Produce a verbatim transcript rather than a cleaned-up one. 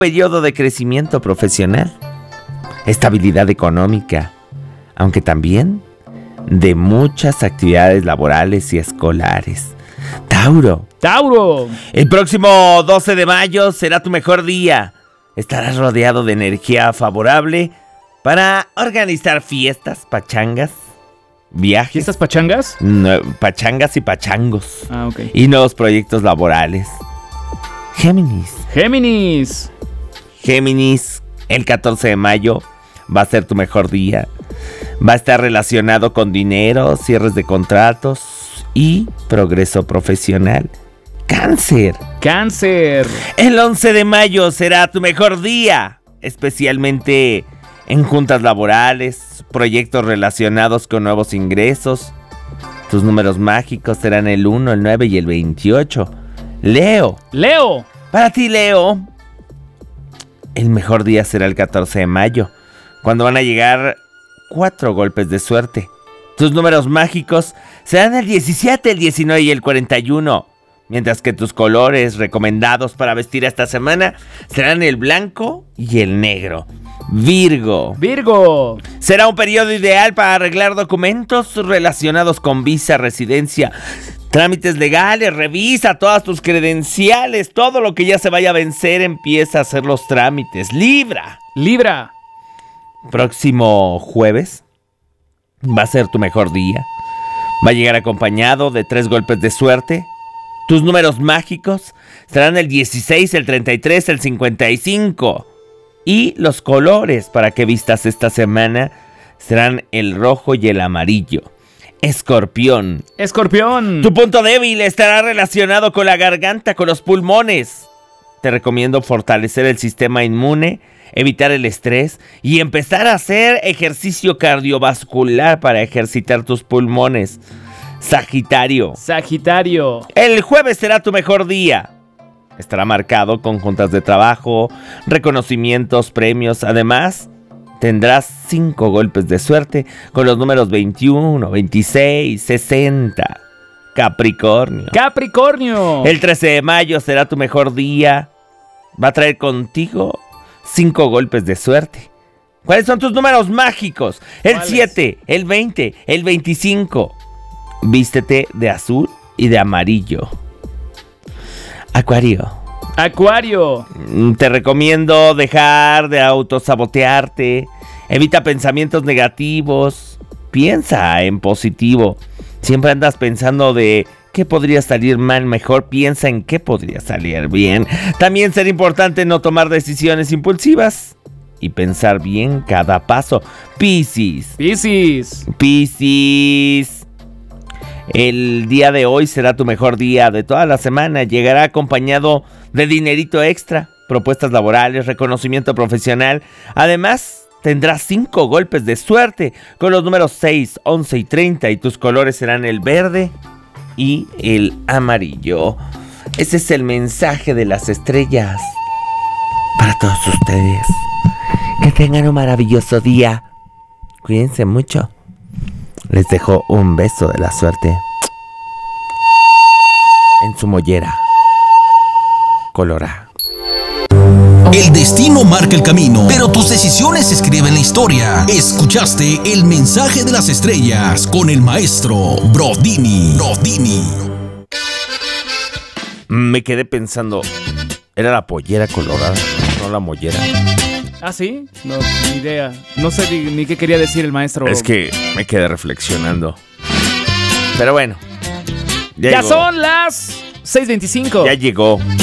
periodo de crecimiento profesional, estabilidad económica, aunque también de muchas actividades laborales y escolares. Tauro. Tauro. El próximo doce de mayo será tu mejor día. Estarás rodeado de energía favorable para organizar fiestas, pachangas, viajes. ¿Fiestas pachangas? No, pachangas y pachangos. Ah, ok. Y nuevos proyectos laborales. Géminis. Géminis. Géminis, el catorce de mayo va a ser tu mejor día. Va a estar relacionado con dinero, cierres de contratos y progreso profesional. Cáncer. Cáncer. El once de mayo será tu mejor día, especialmente en juntas laborales, proyectos relacionados con nuevos ingresos. Tus números mágicos serán el uno, el nueve y el veintiocho. Leo. Leo. Para ti, Leo, el mejor día será el catorce de mayo, cuando van a llegar cuatro golpes de suerte. Tus números mágicos serán el diecisiete, el diecinueve y el cuarenta y uno. Mientras que tus colores recomendados para vestir esta semana serán el blanco y el negro. Virgo. Virgo. Será un periodo ideal para arreglar documentos relacionados con visa, residencia, trámites legales. Revisa todas tus credenciales. Todo lo que ya se vaya a vencer, empieza a hacer los trámites. Libra. Libra. Próximo jueves va a ser tu mejor día. Va a llegar acompañado de tres golpes de suerte. Tus números mágicos serán el dieciséis, el treinta y tres, el cincuenta y cinco. Y los colores para que vistas esta semana serán el rojo y el amarillo. Escorpión. Escorpión. Tu punto débil estará relacionado con la garganta, con los pulmones. Te recomiendo fortalecer el sistema inmune, evitar el estrés y empezar a hacer ejercicio cardiovascular para ejercitar tus pulmones. Sagitario. Sagitario. El jueves será tu mejor día. Estará marcado con juntas de trabajo, reconocimientos, premios. Además, tendrás cinco golpes de suerte con los números veintiuno, veintiséis, sesenta. Capricornio. Capricornio. El trece de mayo será tu mejor día. Va a traer contigo cinco golpes de suerte. ¿Cuáles son tus números mágicos? El siete, el veinte, el veinticinco. Vístete de azul y de amarillo. Acuario. Acuario. Te recomiendo dejar de autosabotearte. Evita pensamientos negativos. Piensa en positivo. Siempre andas pensando de qué podría salir mal. Mejor piensa en qué podría salir bien. También será importante no tomar decisiones impulsivas y pensar bien cada paso. Piscis. Piscis. Piscis. El día de hoy será tu mejor día de toda la semana. Llegará acompañado de dinerito extra, propuestas laborales, reconocimiento profesional. Además, tendrás cinco golpes de suerte con los números seis, once y treinta. Y tus colores serán el verde y el amarillo. Ese es el mensaje de las estrellas para todos ustedes. Que tengan un maravilloso día. Cuídense mucho. Les dejo un beso de la suerte en su mollera colorada. El destino marca el camino, pero tus decisiones escriben la historia. Escuchaste el mensaje de las estrellas con el maestro Brodini. Brodini. Me quedé pensando, era la pollera colorada, no la mollera. ¿Ah, sí? No, ni idea. No sé ni, ni qué quería decir el maestro. Es que me quedé reflexionando. Pero bueno. Ya, ya son las seis veinticinco. Ya llegó.